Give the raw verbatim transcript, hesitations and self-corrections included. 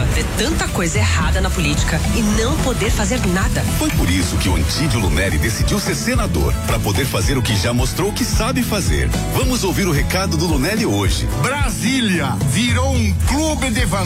raiva ver tanta coisa errada na política e não poder fazer nada. Foi por isso que o Antídio Lunelli decidiu ser senador, para poder fazer o que já mostrou que sabe fazer. Vamos ouvir o recado do Lunelli hoje. Brasília virou um clube de